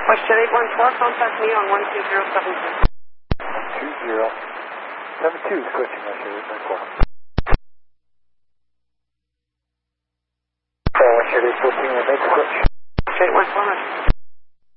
Westjet 814, contact me on 12072. 12072, switching Westjet 814. Westjet 814, make switch. Westjet 814.